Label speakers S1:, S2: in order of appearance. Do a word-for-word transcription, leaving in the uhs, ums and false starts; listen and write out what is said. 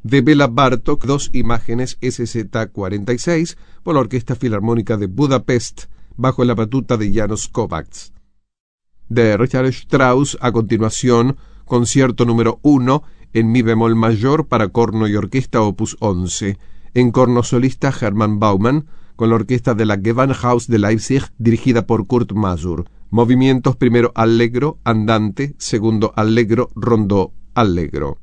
S1: De Bela Bartók, dos imágenes S Z cuarenta y seis, por la Orquesta Filarmónica de Budapest, bajo la batuta de János Kovács. De Richard Strauss, a continuación, concierto número uno en mi bemol mayor para corno y orquesta opus once, en corno solista Hermann Baumann, con la orquesta de la Gewandhaus de Leipzig, dirigida por Kurt Masur. Movimientos: primero allegro, andante, segundo allegro, rondó, allegro.